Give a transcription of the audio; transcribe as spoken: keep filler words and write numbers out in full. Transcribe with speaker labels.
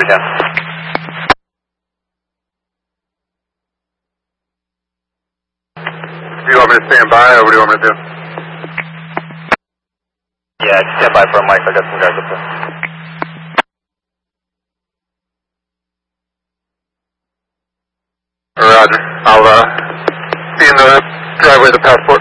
Speaker 1: down.
Speaker 2: Do you want me to stand by, or what do you want me to do?
Speaker 1: Yeah, stand by for a mic. I got some guys up there.
Speaker 2: Roger. I'll uh, be in the driveway of the passport.